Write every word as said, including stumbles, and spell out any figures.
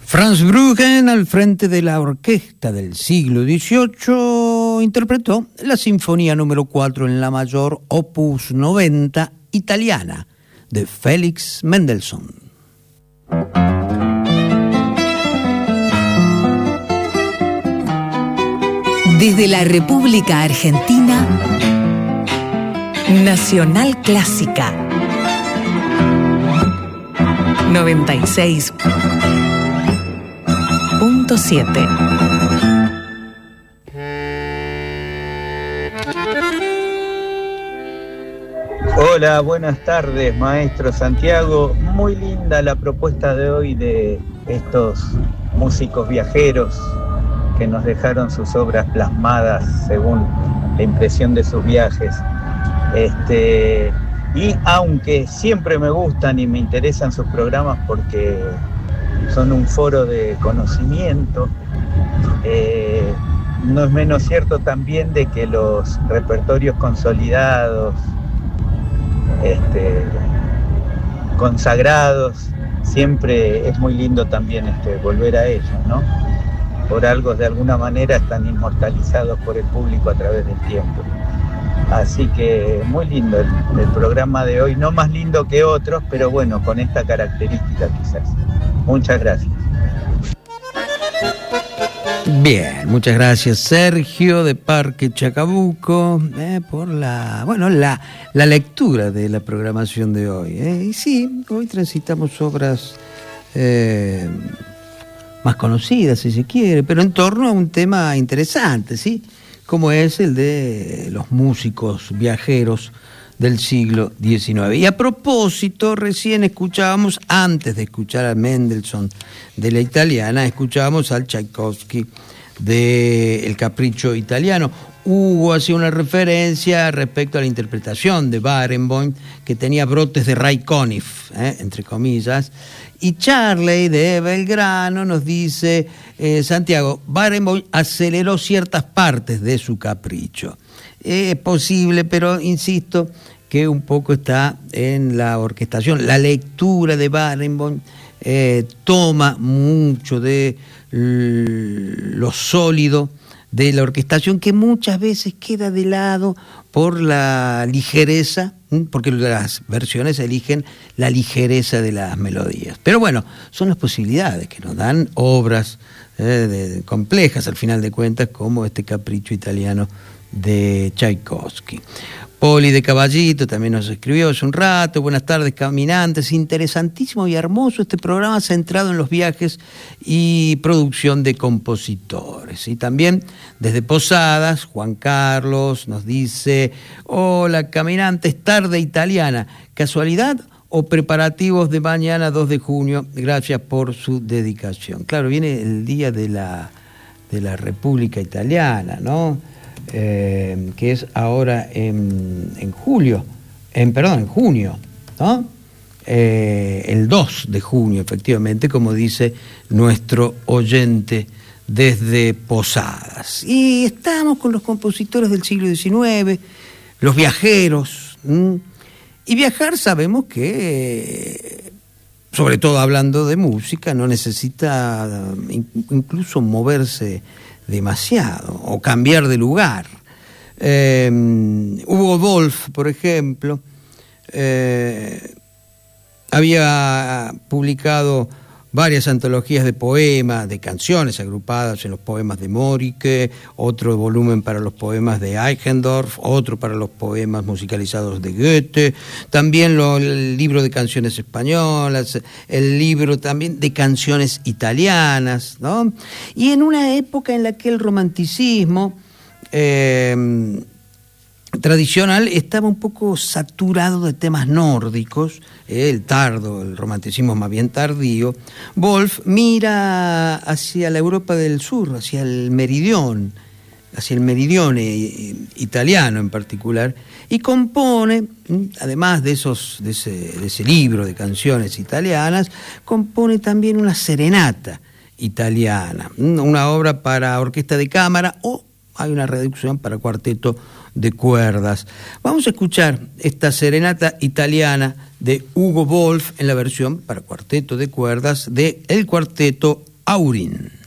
Franz Bruggen, al frente de la orquesta del siglo dieciocho, interpretó la Sinfonía número cuatro en la mayor, opus noventa, italiana, de Félix Mendelssohn. Desde la República Argentina, Nacional Clásica noventa y seis punto siete. Hola, buenas tardes, maestro Santiago. Muy linda la propuesta de hoy de estos músicos viajeros que nos dejaron sus obras plasmadas según la impresión de sus viajes. Este, y aunque siempre me gustan y me interesan sus programas porque son un foro de conocimiento, eh, no es menos cierto también de que los repertorios consolidados, este, consagrados, siempre es muy lindo también este, volver a ellos, ¿no? Por algo, de alguna manera, están inmortalizados por el público a través del tiempo. Así que muy lindo el, el programa de hoy, no más lindo que otros, pero bueno, con esta característica quizás. Muchas gracias. Bien, muchas gracias Sergio de Parque Chacabuco eh, por la, bueno, la, la lectura de la programación de hoy. Eh. Y sí, hoy transitamos obras eh, más conocidas, si se quiere, pero en torno a un tema interesante, ¿sí? Como es el de los músicos viajeros del siglo diecinueve. Y a propósito, recién escuchábamos, antes de escuchar a Mendelssohn de la italiana, escuchábamos al Tchaikovsky de El Capricho Italiano. Hugo hacía una referencia respecto a la interpretación de Barenboim, que tenía brotes de Ray Conniff, eh, entre comillas, y Charley de Belgrano nos dice, eh, Santiago, Barenboim aceleró ciertas partes de su capricho. Es posible, pero insisto que un poco está en la orquestación. La lectura de Barenboim eh, toma mucho de lo sólido de la orquestación, que muchas veces queda de lado por la ligereza, porque las versiones eligen la ligereza de las melodías. Pero bueno, son las posibilidades que nos dan obras eh, de, complejas, al final de cuentas, como este Capricho Italiano de Tchaikovsky. Poli de Caballito también nos escribió hace un rato. Buenas tardes, caminantes. Interesantísimo y hermoso este programa centrado en los viajes y producción de compositores. Y también desde Posadas, Juan Carlos nos dice: hola, caminantes, tarde italiana. ¿Casualidad o preparativos de mañana dos de junio? Gracias por su dedicación. Claro, viene el día de la, de la República Italiana, ¿no? Eh, que es ahora en, en julio, en, perdón, en junio, ¿no? Eh, el dos de junio, efectivamente, como dice nuestro oyente desde Posadas. Y estamos con los compositores del siglo diecinueve, los viajeros. ¿m? Y viajar sabemos que, sobre todo hablando de música, no necesita incluso moverse demasiado o cambiar de lugar. Eh, Hugo Wolf, por ejemplo, eh, había publicado varias antologías de poemas, de canciones agrupadas en los poemas de Morike, otro volumen para los poemas de Eichendorff, otro para los poemas musicalizados de Goethe, también lo, el libro de canciones españolas, el libro también de canciones italianas, ¿no? Y en una época en la que el romanticismo eh, tradicional estaba un poco saturado de temas nórdicos, eh, el tardo, el romanticismo más bien tardío, Wolf mira hacia la Europa del Sur, hacia el meridión, hacia el meridione eh, italiano en particular, y compone, además de, esos, de, ese, de ese libro de canciones italianas, compone también una serenata italiana, una obra para orquesta de cámara, o hay una reducción para cuarteto de cuerdas. Vamos a escuchar esta serenata italiana de Hugo Wolf en la versión para cuarteto de cuerdas de el cuarteto Aurin.